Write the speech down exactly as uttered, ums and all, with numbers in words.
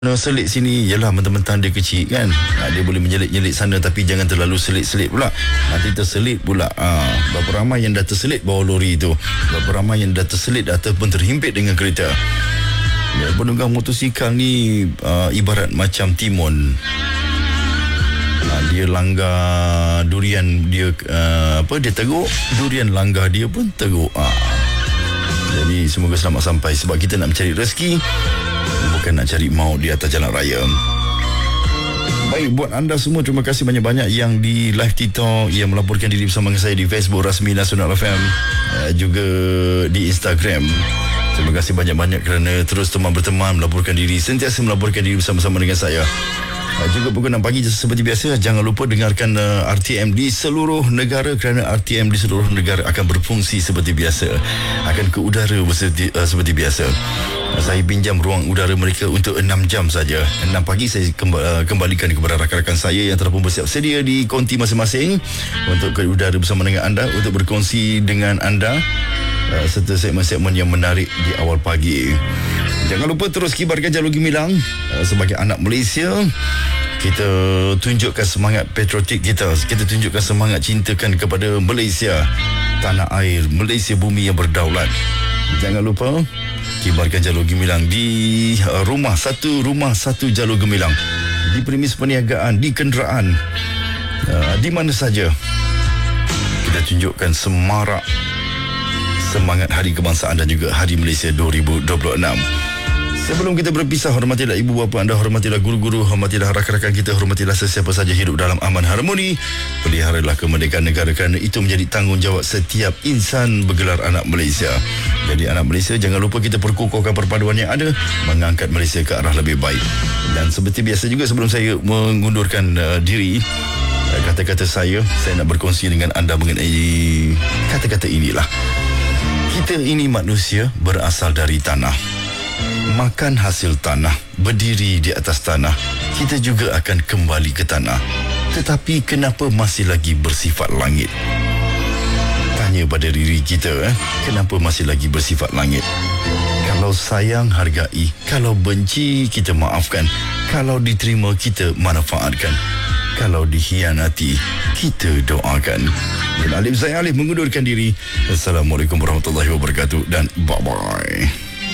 No, selit sini ialah mentang-mentang dia kecil kan, ha, dia boleh menyelit-nyelit sana, tapi jangan terlalu selit-selit pula, nanti terselit pula. ha, Berapa ramai yang dah terselit bawah lori tu, berapa ramai yang dah terselit ataupun terhimpit dengan kereta. Ya, penunggang motosikal ni uh, ibarat macam timun. ha, Dia langgar durian, dia uh, apa dia teruk, durian langgar dia pun teruk. ha. Jadi semoga selamat sampai, sebab kita nak mencari rezeki, bukan nak cari maut di atas jalan raya. Baik, buat anda semua, terima kasih banyak-banyak yang di live TikTok, yang melaporkan diri bersama dengan saya di Facebook Rasmi Nasional F M, uh, juga di Instagram. Terima kasih banyak-banyak kerana terus teman berteman melaporkan diri, sentiasa melaporkan diri bersama-sama dengan saya. Uh, juga pukul enam pagi seperti biasa, jangan lupa dengarkan uh, R T M di seluruh negara, kerana R T M di seluruh negara akan berfungsi seperti biasa, akan ke udara seperti, uh, seperti biasa. Saya pinjam ruang udara mereka untuk enam jam saja. enam pagi saya kembalikan kepada rakan-rakan saya yang telah pun bersiap sedia di konti masing-masing untuk ke udara bersama dengan anda, untuk berkongsi dengan anda serta segmen-segmen yang menarik di awal pagi. Jangan lupa terus kibarkan jalur gemilang. Sebagai anak Malaysia, kita tunjukkan semangat patriotik kita, kita tunjukkan semangat cintakan kepada Malaysia, tanah air Malaysia, bumi yang berdaulat. Jangan lupa kibarkan jalur gemilang di uh, rumah satu rumah satu jalur gemilang, di premis perniagaan, di kenderaan, uh, di mana saja. Kita tunjukkan semarak semangat Hari Kebangsaan dan juga Hari Malaysia dua ribu dua puluh enam. Sebelum kita berpisah, hormatilah ibu bapa anda, hormatilah guru-guru, hormatilah rakan-rakan kita, hormatilah sesiapa saja hidup dalam aman harmoni. Peliharalah kemerdekaan negara, kerana itu menjadi tanggungjawab setiap insan bergelar anak Malaysia. Jadi anak Malaysia, jangan lupa kita perkukuhkan perpaduan yang ada, mengangkat Malaysia ke arah lebih baik. Dan seperti biasa juga, sebelum saya mengundurkan uh, diri, uh, kata-kata saya, saya nak berkongsi dengan anda mengenai kata-kata inilah. Kita ini manusia berasal dari tanah, makan hasil tanah, berdiri di atas tanah. Kita juga akan kembali ke tanah. Tetapi kenapa masih lagi bersifat langit? Tanya pada diri kita, eh? Kenapa masih lagi bersifat langit? Kalau sayang, hargai. Kalau benci, kita maafkan. Kalau diterima, kita manfaatkan. Kalau dikhianati, kita doakan. Dan Alif, saya Alif mengundurkan diri. Assalamualaikum warahmatullahi wabarakatuh dan bye-bye.